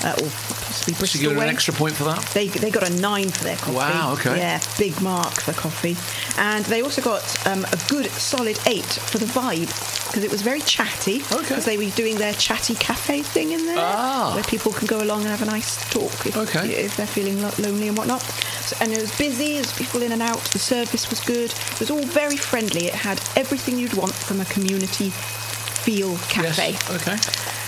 or possibly Bristol So you get way. an extra point for that? They got a 9 for their coffee. Wow, okay. Yeah, big mark for coffee. And they also got a good solid 8 for the vibe, because it was very chatty. Okay. Because they were doing their chatty cafe thing in there, where people can go along and have a nice talk if they're feeling lonely and whatnot. So, and it was busy, there's people in and out, the service was good, it was all very friendly. It had everything you'd want from a community feel cafe. Yes. Okay.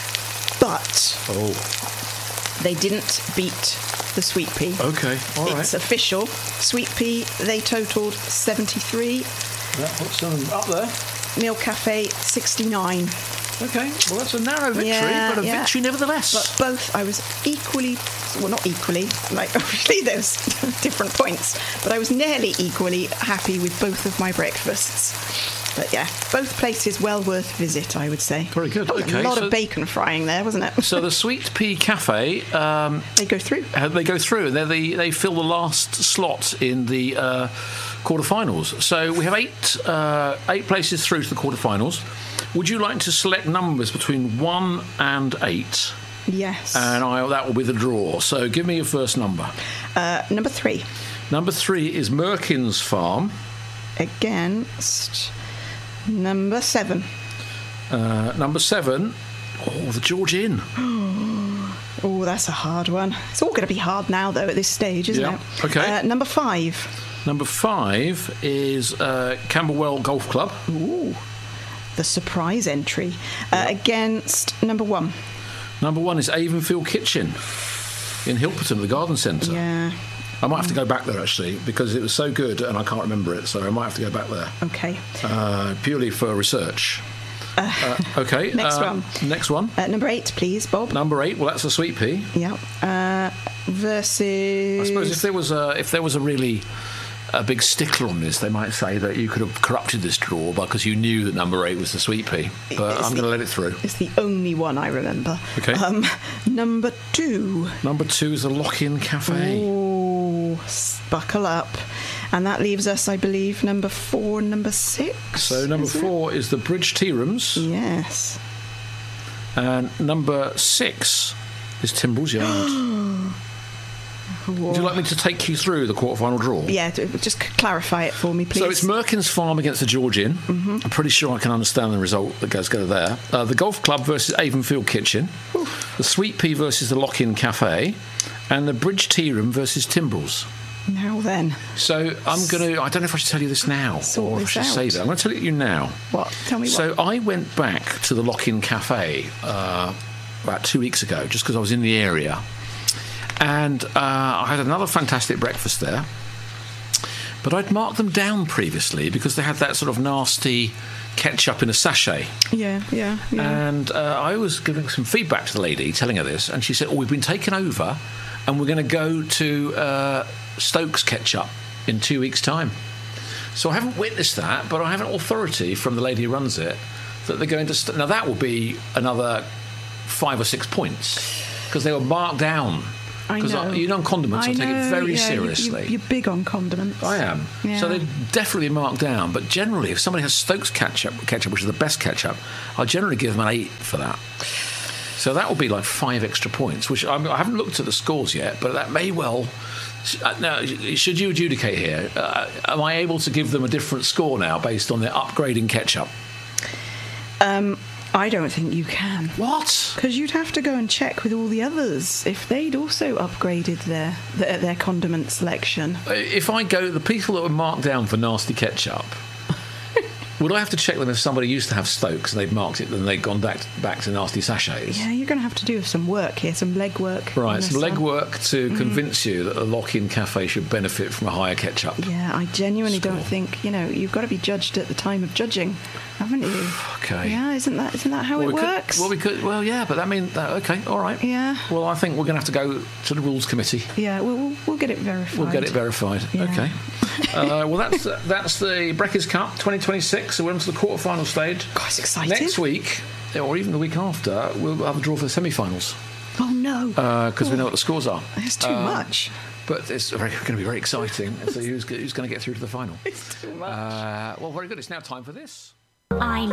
But they didn't beat the Sweet Pea. Okay, all right. It's official. Sweet Pea, they totaled 73. That puts them up there. Meal Cafe, 69. Okay, well, that's a narrow victory, but a victory nevertheless. But both, I was equally, well, not equally, like, obviously there's different points, but I was nearly equally happy with both of my breakfasts. But yeah, both places well worth visit, I would say. Very good. Okay, a lot of bacon frying there, wasn't it? So the Sweet Pea Cafe, they go through. They go through, and they fill the last slot in the quarterfinals. So we have eight places through to the quarterfinals. Would you like to select numbers between 1 and 8? Yes. And that will be the draw. So give me your first number. Number 3. Number 3 is Merkin's Farm. Against number 7. Number 7, the George Inn. Oh, that's a hard one. It's all going to be hard now, though, at this stage, isn't it? Okay. Number 5. Number 5 is Camberwell Golf Club. Ooh, the surprise entry. Against number 1. Number 1 is Avonfield Kitchen in Hilperton, the garden centre. Yeah. I might have to go back there, actually, because it was so good and I can't remember it, so I might have to go back there. Okay. Purely for research. Okay. Next one. Number 8, please, Bob. Number 8, well, that's a Sweet Pea. Yeah. Versus... I suppose if there was a really big stickler on this, they might say that you could have corrupted this draw because you knew that number 8 was the Sweet Pea. But I'm going to let it through. It's the only one I remember. Okay. Number 2. Number 2 is the Lock-In Cafe. Oh, buckle up. And that leaves us, I believe, number 4 and number 6. So number 4 is the Bridge Tea Rooms. Yes. And number 6 is Timbrell's Yard. Would you like me to take you through the quarterfinal draw? Yeah, just clarify it for me, please. So it's Merkin's Farm against the George Inn. Mm-hmm. I'm pretty sure I can understand the result that goes there. The Golf Club versus Avonfield Kitchen. Oof. The Sweet Pea versus the Lock-In Cafe. And the Bridge Tea Room versus Timbrell's. Now then. So I don't know if I should tell you this now or if I should say that. I'm going to tell you now. What? Tell me what. So I went back to the Lock-In Cafe about 2 weeks ago just because I was in the area. And I had another fantastic breakfast there. But I'd marked them down previously because they had that sort of nasty ketchup in a sachet. Yeah. And I was giving some feedback to the lady, telling her this, and she said, we've been taken over and we're going to go to Stokes ketchup in 2 weeks' time. So I haven't witnessed that, but I have an authority from the lady who runs it that they're going to... Now, that will be another 5 or 6 points because they were marked down. Because on condiments, I take it very seriously. You're big on condiments. I am. Yeah. So they're definitely marked down. But generally, if somebody has Stokes ketchup, which is the best ketchup, I'll generally give them an 8 for that. So that will be like 5 extra points, which I haven't looked at the scores yet, but that may well... Now, should you adjudicate here? Am I able to give them a different score now based on their upgrading ketchup? I don't think you can. What? Because you'd have to go and check with all the others if they'd also upgraded their condiment selection. If I go, the people that were marked down for nasty ketchup, would I have to check them if somebody used to have Stokes and they'd marked it and they'd gone back to nasty sachets? Yeah, you're going to have to do some work here, some legwork. Right, some legwork to convince you that a Lock-In Cafe should benefit from a higher ketchup. Yeah, I genuinely don't think, you've got to be judged at the time of judging, haven't you? Okay. Yeah, isn't that how it works? Well, yeah, but that means okay, all right. Yeah. Well, I think we're going to have to go to the Rules Committee. Yeah, we'll get it verified. We'll get it verified. Yeah. Okay. Well, that's the Breckers Cup 2026. So we're on to the quarterfinal stage. God, it's exciting. Next week, or even the week after, we'll have a draw for the semi-finals. Oh no! Because we know what the scores are. It's too much. But it's going to be very exciting. So who's going to get through to the final? It's too much. Well, very good. It's now time for this.